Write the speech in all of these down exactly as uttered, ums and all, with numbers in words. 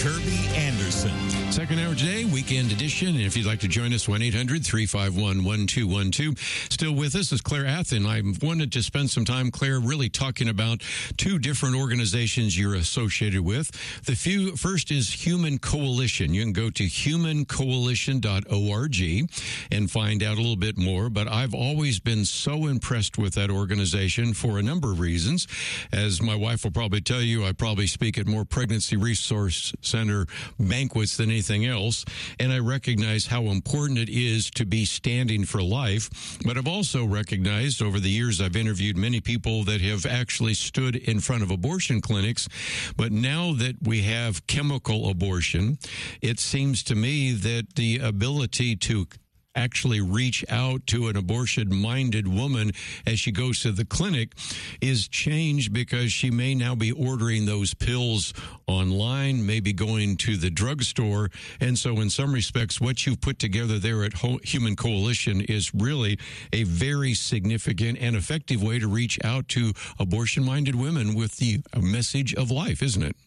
Kirby Anderson. Second hour today, weekend edition. And if you'd like to join us, one eight hundred, three five one, one two one two. Still with us is Claire Athen. I wanted to spend some time, Claire, really talking about two different organizations you're associated with. The few, first is Human Coalition. You can go to human coalition dot org and find out a little bit more. But I've always been so impressed with that organization for a number of reasons. As my wife will probably tell you, I probably speak at more pregnancy resource center banquets than anything else, and I recognize how important it is to be standing for life. But I've also recognized over the years I've interviewed many people that have actually stood in front of abortion clinics, but now that we have chemical abortion, it seems to me that the ability to actually reach out to an abortion-minded woman as she goes to the clinic is changed, because she may now be ordering those pills online, maybe going to the drugstore. And so in some respects, what you've put together there at Human Coalition is really a very significant and effective way to reach out to abortion-minded women with the message of life, isn't it?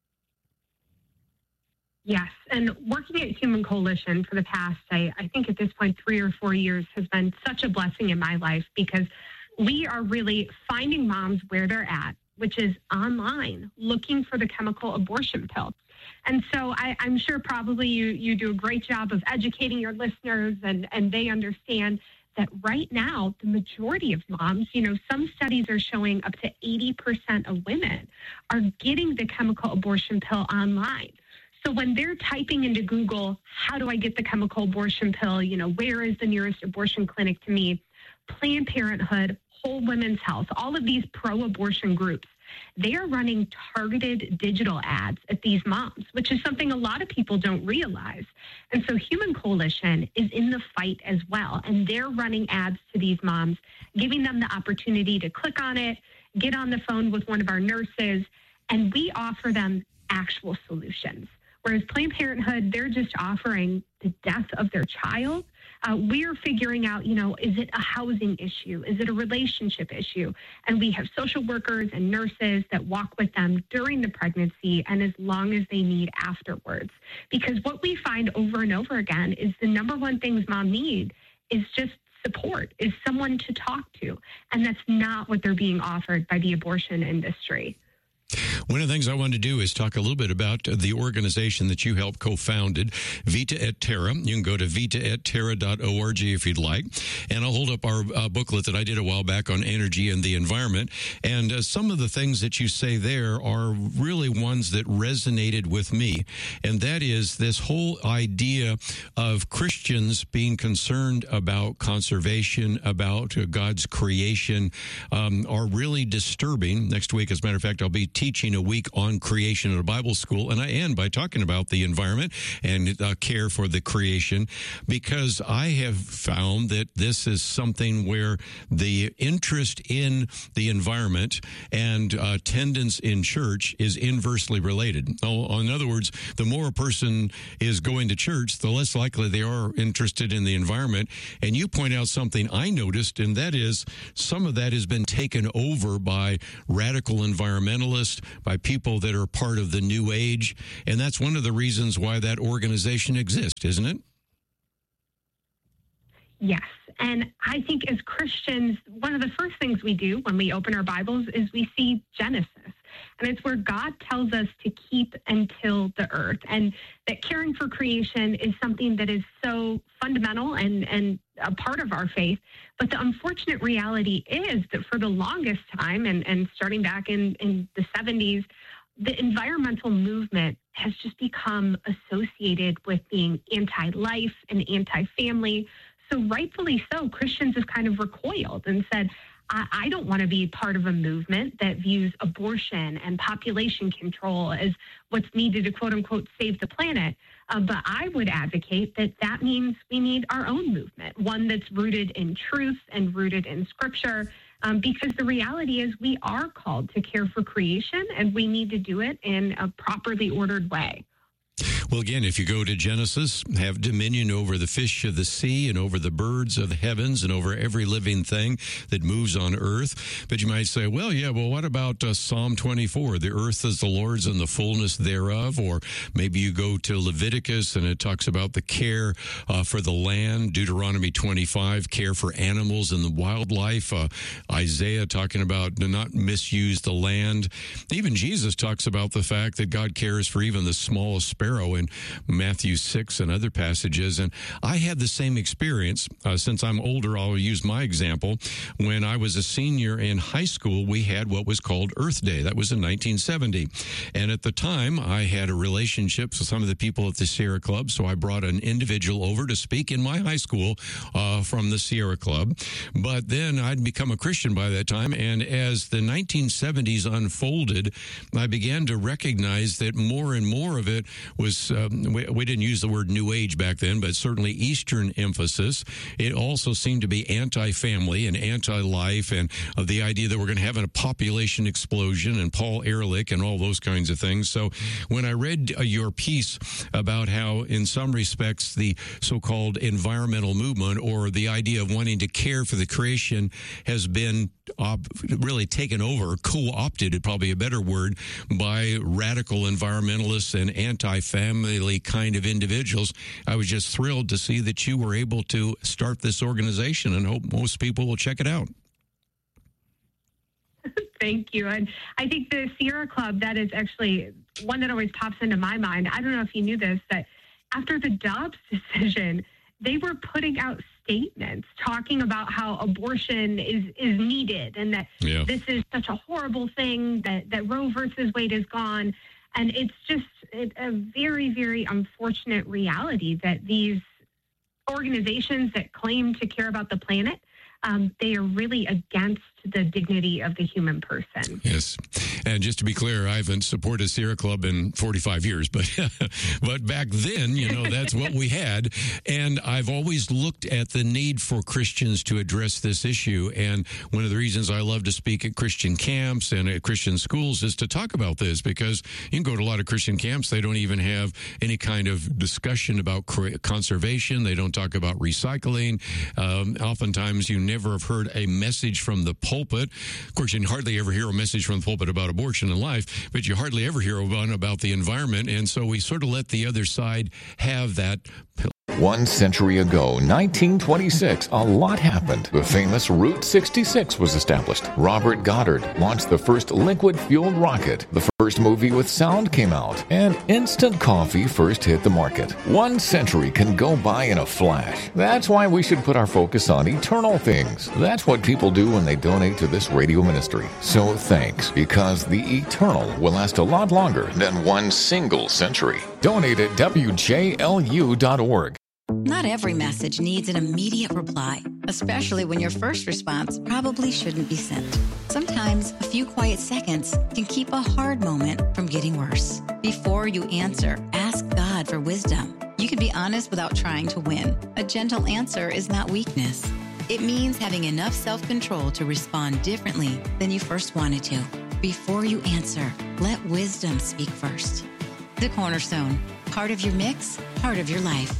Yes, and working at Human Coalition for the past, I, I think at this point, three or four years has been such a blessing in my life, because we are really finding moms where they're at, which is online, looking for the chemical abortion pill. And so I, I'm sure probably you, you do a great job of educating your listeners, and, and they understand that right now, the majority of moms, you know, some studies are showing up to eighty percent of women are getting the chemical abortion pill online. So when they're typing into Google, how do I get the chemical abortion pill? You know, where is the nearest abortion clinic to me? Planned Parenthood, Whole Women's Health, all of these pro-abortion groups, they are running targeted digital ads at these moms, which is something a lot of people don't realize. And so Human Coalition is in the fight as well. And they're running ads to these moms, giving them the opportunity to click on it, get on the phone with one of our nurses, and we offer them actual solutions. Whereas Planned Parenthood, they're just offering the death of their child. Uh, we're figuring out, you know, is it a housing issue? Is it a relationship issue? And we have social workers and nurses that walk with them during the pregnancy and as long as they need afterwards. Because what we find over and over again is the number one things mom need is just support, is someone to talk to. And that's not what they're being offered by the abortion industry. One of the things I wanted to do is talk a little bit about the organization that you helped co-founded, Vita et Terra. You can go to vita et terra dot org if you'd like. And I'll hold up our uh, booklet that I did a while back on energy and the environment. And uh, some of the things that you say there are really ones that resonated with me. And that is this whole idea of Christians being concerned about conservation, about uh, God's creation, um, are really disturbing. Next week, as a matter of fact, I'll be teaching a week on creation at a Bible school, and I end by talking about the environment and uh, care for the creation, because I have found that this is something where the interest in the environment and uh, attendance in church is inversely related. So, in other words, the more a person is going to church, the less likely they are interested in the environment. And you point out something I noticed, and that is some of that has been taken over by radical environmentalists, by people that are part of the New Age. And that's one of the reasons why that organization exists, isn't it? Yes. And I think as Christians, one of the first things we do when we open our Bibles is we see Genesis. And it's where God tells us to keep and till the earth. And that caring for creation is something that is so fundamental and, and a part of our faith. But the unfortunate reality is that for the longest time, and, and starting back in, in the seventies, the environmental movement has just become associated with being anti-life and anti-family. So rightfully so, Christians have kind of recoiled and said, I, I don't want to be part of a movement that views abortion and population control as what's needed to, quote unquote, save the planet. Uh, but I would advocate that that means we need our own movement, one that's rooted in truth and rooted in scripture, um, because the reality is we are called to care for creation, and we need to do it in a properly ordered way. Well, again, if you go to Genesis, have dominion over the fish of the sea and over the birds of the heavens and over every living thing that moves on earth. But you might say, well, yeah, well, what about uh, Psalm twenty-four? The earth is the Lord's and the fullness thereof. Or maybe you go to Leviticus and it talks about the care uh, for the land. Deuteronomy twenty-five, care for animals and the wildlife. Uh, Isaiah talking about do not misuse the land. Even Jesus talks about the fact that God cares for even the smallest sparrow in Matthew six and other passages. And I had the same experience. Uh, since I'm older, I'll use my example. When I was a senior in high school, we had what was called Earth Day. That was in nineteen seventy. And at the time, I had a relationship with some of the people at the Sierra Club, so I brought an individual over to speak in my high school uh, from the Sierra Club. But then I'd become a Christian by that time, and as the nineteen seventies unfolded, I began to recognize that more and more of it was, um, we, we didn't use the word New Age back then, but certainly Eastern emphasis. It also seemed to be anti-family and anti-life, and uh, the idea that we're going to have a population explosion, and Paul Ehrlich and all those kinds of things. So when I read uh, your piece about how, in some respects, the so-called environmental movement, or the idea of wanting to care for the creation, has been uh, really taken over, co-opted, probably a better word, by radical environmentalists and anti-family kind of individuals, I was just thrilled to see that you were able to start this organization, and hope most people will check it out. Thank you. And I think the Sierra Club, that is actually one that always pops into my mind. I don't know if you knew this, that after the Dobbs decision, they were putting out statements talking about how abortion is, is needed, and that yeah. this is such a horrible thing, that, that Roe versus Wade is gone. And it's just a very, very unfortunate reality that these organizations that claim to care about the planet, um, they are really against the dignity of the human person. Yes. And just to be clear, I haven't supported Sierra Club in forty-five years, but but back then, you know, that's what we had. And I've always looked at the need for Christians to address this issue. And one of the reasons I love to speak at Christian camps and at Christian schools is to talk about this, because you can go to a lot of Christian camps, they don't even have any kind of discussion about conservation. They don't talk about recycling. Um, oftentimes, you never have heard a message from the pulpit. Of course, you hardly ever hear a message from the pulpit about abortion and life, but you hardly ever hear one about the environment. And so we sort of let the other side have that. One century ago, nineteen twenty-six, a lot happened. The famous Route sixty-six was established. Robert Goddard launched the first liquid-fueled rocket. The first movie with sound came out, and instant coffee first hit the market. One century can go by in a flash. That's why we should put our focus on eternal things. That's what people do when they donate to this radio ministry. So thanks, because the eternal will last a lot longer than one single century. Donate at W J L U dot org. Not every message needs an immediate reply, especially when your first response probably shouldn't be sent. Sometimes a few quiet seconds can keep a hard moment from getting worse. Before you answer, ask God for wisdom. You can be honest without trying to win. A gentle answer is not weakness. It means having enough self-control to respond differently than you first wanted to. Before you answer, let wisdom speak first. The Cornerstone, part of your mix, part of your life.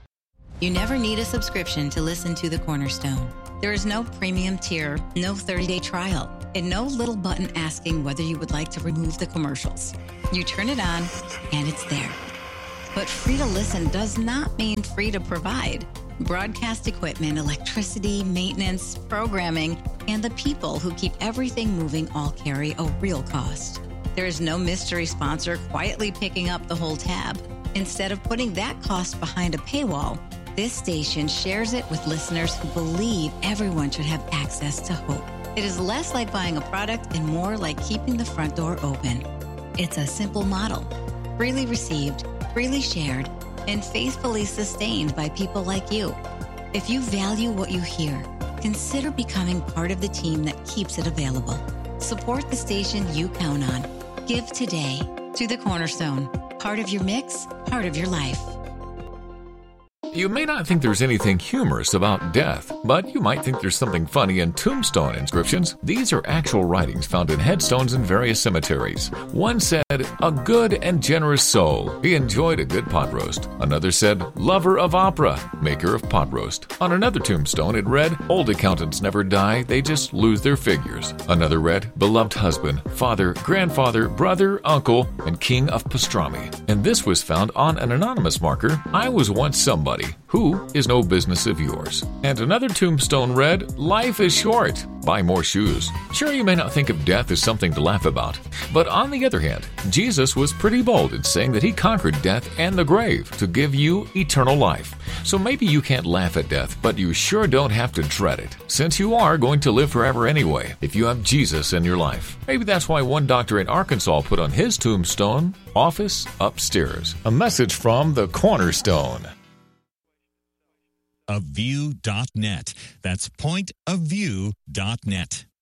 You never need a subscription to listen to The Cornerstone. There is no premium tier, no thirty-day trial, and no little button asking whether you would like to remove the commercials. You turn it on, and it's there. But free to listen does not mean free to provide. Broadcast equipment, electricity, maintenance, programming, and the people who keep everything moving all carry a real cost. There is no mystery sponsor quietly picking up the whole tab. Instead of putting that cost behind a paywall, this station shares it with listeners who believe everyone should have access to hope. It is less like buying a product and more like keeping the front door open. It's a simple model, freely received, freely shared, and faithfully sustained by people like you. If you value what you hear, consider becoming part of the team that keeps it available. Support the station you count on. Give today to The Cornerstone. Part of your mix, part of your life. You may not think there's anything humorous about death, but you might think there's something funny in tombstone inscriptions. These are actual writings found in headstones in various cemeteries. One said, "A good and generous soul. He enjoyed a good pot roast." Another said, "Lover of opera, maker of pot roast." On another tombstone it read, "Old accountants never die, they just lose their figures." Another read, "Beloved husband, father, grandfather, brother, uncle, and king of pastrami." And this was found on an anonymous marker, "I was once somebody. Who is no business of yours." And another tombstone read, "Life is short. Buy more shoes." Sure, you may not think of death as something to laugh about, but on the other hand, Jesus was pretty bold in saying that he conquered death and the grave to give you eternal life. So maybe you can't laugh at death, but you sure don't have to dread it, since you are going to live forever anyway if you have Jesus in your life. Maybe that's why one doctor in Arkansas put on his tombstone, "Office upstairs." A message from the Cornerstone. of view dot net. That's point of view dot net.